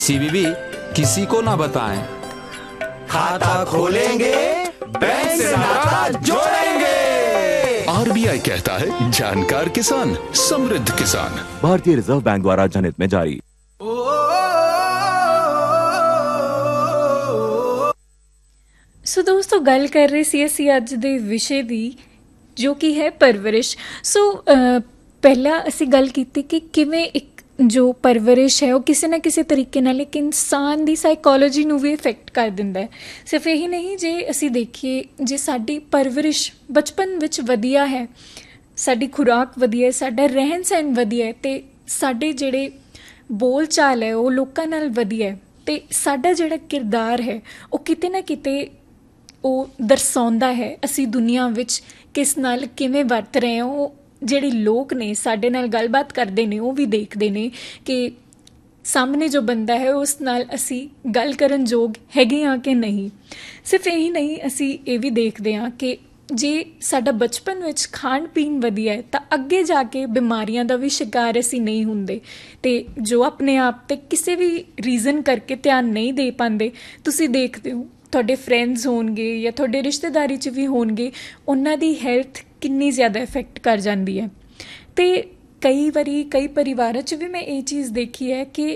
CVV किसी को ना बताएं। खाता खोलेंगे बैंक से नाता जोड़ेंगे। आरबीआई कहता है जानकार किसान समृद्ध किसान। भारतीय रिजर्व बैंक द्वारा जनहित में जारी। सो दोस्तों गल कर रहे सी असी अज दे विषय दी जो कि है परवरिश। पहला असी गल कीती कि किवें एक जो परवरिश है वो किसी ना किसी तरीके नाल एक इंसान की साइकोलॉजी नूं भी इफैक्ट कर दिंदा है। सिर्फ यही नहीं, जे असी देखिए जे साडी परवरिश बचपन विच वधिया है, साडी खुराक वधिया है, साडा रहन सहन वधिया है ते साडे जिहड़े बोल चाल है वो लोकां नाल वधिया है ते साडा जिहड़ा किरदार है वो किते ना किते ਉਹ ਦਰਸਾਉਂਦਾ ਹੈ ਅਸੀਂ ਦੁਨੀਆ ਵਿੱਚ ਕਿਸ ਨਾਲ ਕਿਵੇਂ ਵਰਤ ਰਹੇ ਹਾਂ। ਉਹ ਜਿਹੜੇ ਲੋਕ ਨੇ ਸਾਡੇ ਨਾਲ ਗੱਲਬਾਤ ਕਰਦੇ ਨੇ ਉਹ ਵੀ ਦੇਖਦੇ ਨੇ ਕਿ ਸਾਹਮਣੇ ਜੋ ਬੰਦਾ ਹੈ ਉਸ ਨਾਲ ਅਸੀਂ ਗੱਲ ਕਰਨ ਯੋਗ ਹੈਗੇ ਹਾਂ ਕਿ ਨਹੀਂ। ਸਿਰਫ ਇਹੀ ਨਹੀਂ, ਅਸੀਂ ਇਹ ਵੀ ਦੇਖਦੇ ਹਾਂ ਕਿ ਜੇ ਸਾਡਾ ਬਚਪਨ ਵਿੱਚ ਖਾਣ ਪੀਣ ਵਧੀਆ ਹੈ ਤਾਂ ਅੱਗੇ ਜਾ ਕੇ ਬਿਮਾਰੀਆਂ ਦਾ ਵੀ ਸ਼ਿਕਾਰ ਅਸੀਂ ਨਹੀਂ ਹੁੰਦੇ। ਅਤੇ ਜੋ ਆਪਣੇ ਆਪ 'ਤੇ ਕਿਸੇ ਵੀ ਰੀਜ਼ਨ ਕਰਕੇ ਧਿਆਨ ਨਹੀਂ ਦੇ ਪਾਉਂਦੇ, ਤੁਸੀਂ ਦੇਖਦੇ ਹੋ ਤੁਹਾਡੇ ਫਰੈਂਡਸ ਹੋਣਗੇ ਜਾਂ ਤੁਹਾਡੇ ਰਿਸ਼ਤੇਦਾਰੀ 'ਚ ਵੀ ਹੋਣਗੇ, ਉਹਨਾਂ ਦੀ ਹੈਲਥ ਕਿੰਨੀ ਜ਼ਿਆਦਾ ਇਫੈਕਟ ਕਰ ਜਾਂਦੀ ਹੈ। ਅਤੇ ਕਈ ਵਾਰੀ ਕਈ ਪਰਿਵਾਰਾਂ 'ਚ ਵੀ ਮੈਂ ਇਹ ਚੀਜ਼ ਦੇਖੀ ਹੈ ਕਿ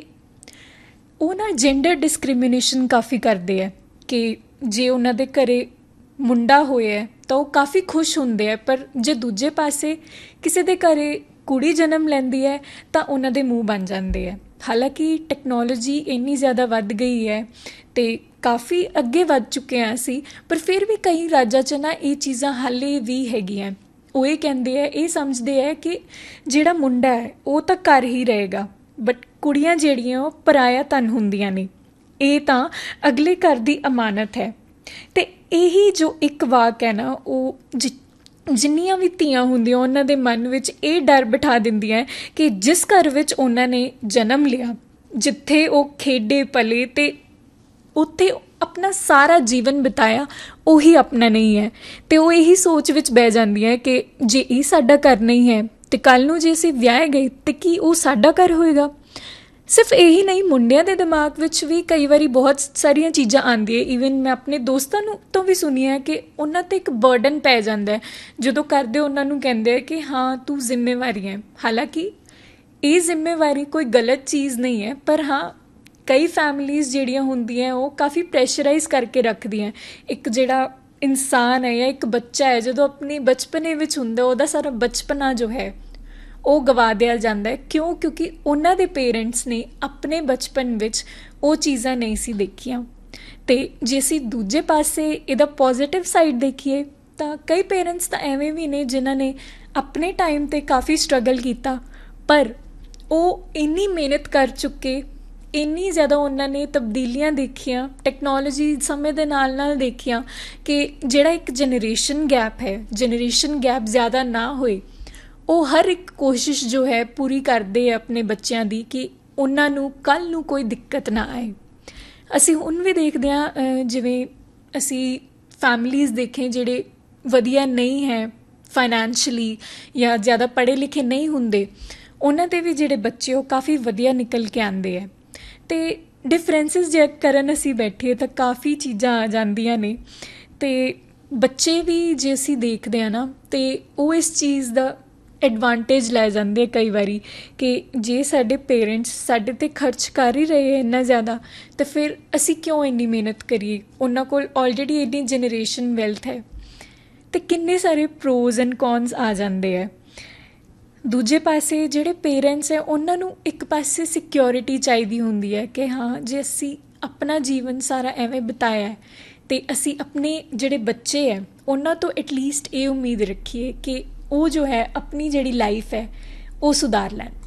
ਉਹ ਨਾ ਜੈਂਡਰ ਡਿਸਕ੍ਰਿਮੀਨੇਸ਼ਨ ਕਾਫੀ ਕਰਦੇ ਹੈ ਕਿ ਜੇ ਉਹਨਾਂ ਦੇ ਘਰ ਮੁੰਡਾ ਹੋਇਆ ਤਾਂ ਉਹ ਕਾਫੀ ਖੁਸ਼ ਹੁੰਦੇ ਹੈ, ਪਰ ਜੇ ਦੂਜੇ ਪਾਸੇ ਕਿਸੇ ਦੇ ਘਰ ਕੁੜੀ ਜਨਮ ਲੈਂਦੀ ਹੈ ਤਾਂ ਉਹਨਾਂ ਦੇ ਮੂੰਹ ਬਣ ਜਾਂਦੇ ਹੈ। ਹਾਲਾਂਕਿ ਟੈਕਨੋਲੋਜੀ ਇੰਨੀ ਜ਼ਿਆਦਾ ਵੱਧ ਗਈ ਹੈ ਅਤੇ ਕਾਫੀ ਅੱਗੇ ਵੱਧ ਚੁੱਕੇ ਹਾਂ ਅਸੀਂ, ਪਰ ਫਿਰ ਵੀ ਕਈ ਰਾਜਾਂ 'ਚ ਨਾ ਇਹ ਚੀਜ਼ਾਂ ਹਾਲੇ ਵੀ ਹੈਗੀਆਂ। ਉਹ ਇਹ ਕਹਿੰਦੇ ਹੈ, ਇਹ ਸਮਝਦੇ ਹੈ ਕਿ ਜਿਹੜਾ ਮੁੰਡਾ ਹੈ ਉਹ ਤਾਂ ਘਰ ਹੀ ਰਹੇਗਾ, ਬਟ ਕੁੜੀਆਂ ਜਿਹੜੀਆਂ ਉਹ ਪਰਾਇਆ ਧਨ ਹੁੰਦੀਆਂ ਨੇ, ਇਹ ਤਾਂ ਅਗਲੇ ਘਰ ਦੀ ਅਮਾਨਤ ਹੈ। ਅਤੇ ਇਹੀ ਜੋ ਇੱਕ ਵਾਕ ਹੈ ਨਾ, ਉਹ ਜਿੰਨੀਆਂ ਵੀ ਧੀਆਂ ਹੁੰਦੀਆਂ ਉਹਨਾਂ ਦੇ ਮਨ ਵਿੱਚ ਇਹ ਡਰ ਬਿਠਾ ਦਿੰਦੀਆਂ ਕਿ ਜਿਸ ਘਰ ਵਿੱਚ ਉਹਨਾਂ ਨੇ ਜਨਮ ਲਿਆ, ਜਿੱਥੇ ਉਹ ਖੇਡੇ ਪਲੇ ਅਤੇ ਉੱਥੇ ਆਪਣਾ ਸਾਰਾ ਜੀਵਨ ਬਿਤਾਇਆ, ਉਹੀ ਆਪਣਾ ਨਹੀਂ ਹੈ। ਅਤੇ ਉਹ ਇਹੀ ਸੋਚ ਵਿੱਚ ਬਹਿ ਜਾਂਦੀਆਂ ਕਿ ਜੇ ਇਹ ਸਾਡਾ ਘਰ ਨਹੀਂ ਹੈ ਅਤੇ ਕੱਲ੍ਹ ਨੂੰ ਜੇ ਅਸੀਂ ਵਿਆਹੇ ਗਏ ਤਾਂ ਕੀ ਉਹ ਸਾਡਾ ਘਰ ਹੋਏਗਾ। ਸਿਰਫ ਇਹੀ ਨਹੀਂ, ਮੁੰਡਿਆਂ ਦੇ ਦਿਮਾਗ ਵਿੱਚ ਵੀ ਕਈ ਵਾਰੀ ਬਹੁਤ ਸਾਰੀਆਂ ਚੀਜ਼ਾਂ ਆਉਂਦੀਆਂ। ਈਵਨ ਮੈਂ ਆਪਣੇ ਦੋਸਤਾਂ ਨੂੰ ਤੋਂ ਵੀ ਸੁਣਿਆ ਕਿ ਉਹਨਾਂ 'ਤੇ ਇੱਕ ਬਰਡਨ ਪੈ ਜਾਂਦਾ ਜਦੋਂ ਕਰਦੇ ਉਹਨਾਂ ਨੂੰ ਕਹਿੰਦੇ ਆ ਕਿ ਹਾਂ ਤੂੰ ਜ਼ਿੰਮੇਵਾਰੀ ਹੈ। ਹਾਲਾਂਕਿ ਇਹ ਜ਼ਿੰਮੇਵਾਰੀ ਕੋਈ ਗਲਤ ਚੀਜ਼ ਨਹੀਂ ਹੈ, ਪਰ ਹਾਂ ਕਈ ਫੈਮਲੀਜ਼ ਜਿਹੜੀਆਂ ਹੁੰਦੀਆਂ ਉਹ ਕਾਫੀ ਪ੍ਰੈਸ਼ਰਾਈਜ਼ ਕਰਕੇ ਰੱਖਦੀਆਂ। ਇੱਕ ਜਿਹੜਾ ਇਨਸਾਨ ਹੈ ਜਾਂ ਇੱਕ ਬੱਚਾ ਹੈ ਜਦੋਂ ਆਪਣੇ ਬਚਪਨੇ ਵਿੱਚ ਹੁੰਦਾ, ਉਹਦਾ ਸਾਰਾ ਬਚਪਨਾ ਜੋ ਹੈ ਉਹ ਗਵਾ ਦਿਆ ਜਾਂਦਾ ਹੈ। ਕਿਉਂਕਿ ਉਹਨਾਂ ਦੇ ਪੇਰੈਂਟਸ ਨੇ ਆਪਣੇ ਬਚਪਨ ਵਿੱਚ ਉਹ ਚੀਜ਼ਾਂ ਨਹੀਂ ਸੀ ਦੇਖੀਆਂ। ਅਤੇ ਜੇ ਅਸੀਂ ਦੂਜੇ ਪਾਸੇ ਇਹਦਾ ਪੋਜ਼ੀਟਿਵ ਸਾਈਡ ਦੇਖੀਏ ਤਾਂ ਕਈ ਪੇਰੈਂਟਸ ਤਾਂ ਐਵੇਂ ਵੀ ਨੇ ਜਿਨ੍ਹਾਂ ਨੇ ਆਪਣੇ ਟਾਈਮ 'ਤੇ ਕਾਫੀ ਸਟਰਗਲ ਕੀਤਾ, ਪਰ ਉਹ ਇੰਨੀ ਮਿਹਨਤ ਕਰ ਚੁੱਕੇ, ਇੰਨੀ ਜ਼ਿਆਦਾ ਉਹਨਾਂ ਨੇ ਤਬਦੀਲੀਆਂ ਦੇਖੀਆਂ, ਟੈਕਨੋਲੋਜੀ ਸਮੇਂ ਦੇ ਨਾਲ ਨਾਲ ਦੇਖੀਆਂ ਕਿ ਜਿਹੜਾ ਇੱਕ ਜਨਰੇਸ਼ਨ ਗੈਪ ਜ਼ਿਆਦਾ ਨਾ ਹੋਏ। ਉਹ ਹਰ ਇੱਕ ਕੋਸ਼ਿਸ਼ ਜੋ ਹੈ ਪੂਰੀ ਕਰਦੇ ਆ ਆਪਣੇ ਬੱਚਿਆਂ ਦੀ ਕਿ ਉਹਨਾਂ ਨੂੰ ਕੱਲ੍ਹ ਨੂੰ ਕੋਈ ਦਿੱਕਤ ਨਾ ਆਏ। ਅਸੀਂ ਹੁਣ ਵੀ ਦੇਖਦੇ ਹਾਂ, ਜਿਵੇਂ ਅਸੀਂ ਫੈਮਲੀਜ਼ ਦੇਖੇ ਜਿਹੜੇ ਵਧੀਆ ਨਹੀਂ ਹੈ ਫਾਈਨੈਂਸ਼ਲੀ ਜਾਂ ਜ਼ਿਆਦਾ ਪੜ੍ਹੇ ਲਿਖੇ ਨਹੀਂ ਹੁੰਦੇ, ਉਹਨਾਂ ਦੇ ਵੀ ਜਿਹੜੇ ਬੱਚੇ ਉਹ ਕਾਫੀ ਵਧੀਆ ਨਿਕਲ ਕੇ ਆਉਂਦੇ ਹੈ। ਅਤੇ ਡਿਫਰੈਂਸਿਸ ਜੇ ਕਰਨ ਅਸੀਂ ਬੈਠੀਏ ਤਾਂ ਕਾਫੀ ਚੀਜ਼ਾਂ ਆ ਜਾਂਦੀਆਂ ਨੇ। ਅਤੇ ਬੱਚੇ ਵੀ ਜੇ ਅਸੀਂ ਦੇਖਦੇ ਹਾਂ ਨਾ, ਅਤੇ ਉਹ ਇਸ ਚੀਜ਼ ਦਾ ਐਡਵਾਂਟੇਜ ਲੈ ਜਾਂਦੇ ਆ ਕਈ ਵਾਰੀ ਕਿ ਜੇ ਸਾਡੇ ਪੇਰੈਂਟਸ ਸਾਡੇ 'ਤੇ ਖਰਚ ਕਰ ਹੀ ਰਹੇ ਇੰਨਾ ਜ਼ਿਆਦਾ ਤਾਂ ਫਿਰ ਅਸੀਂ ਕਿਉਂ ਇੰਨੀ ਮਿਹਨਤ ਕਰੀਏ। ਉਹਨਾਂ ਕੋਲ ਆਲਰੇਡੀ ਇੰਨੀ ਜਨਰੇਸ਼ਨ ਵੈਲਥ ਹੈ। ਅਤੇ ਕਿੰਨੇ ਸਾਰੇ ਪ੍ਰੋਜ਼ ਐਂਡ ਕੌਨਸ ਆ ਜਾਂਦੇ ਹੈ। ਦੂਜੇ ਪਾਸੇ ਜਿਹੜੇ ਪੇਰੈਂਟਸ ਹੈ ਉਹਨਾਂ ਨੂੰ ਇੱਕ ਪਾਸੇ ਸਿਕਿਉਰਿਟੀ ਚਾਹੀਦੀ ਹੁੰਦੀ ਹੈ ਕਿ ਹਾਂ ਜੇ ਅਸੀਂ ਆਪਣਾ ਜੀਵਨ ਸਾਰਾ ਐਵੇਂ ਬਿਤਾਇਆ ਹੈ ਅਤੇ ਅਸੀਂ ਆਪਣੇ ਜਿਹੜੇ ਬੱਚੇ ਹੈ ਉਹਨਾਂ ਤੋਂ ਐਟਲੀਸਟ ਇਹ ਉਮੀਦ ਰੱਖੀਏ ਕਿ ਉਹ ਜੋ ਹੈ ਆਪਣੀ ਜਿਹੜੀ ਲਾਈਫ ਹੈ ਉਹ ਸੁਧਾਰ ਲੈਣ।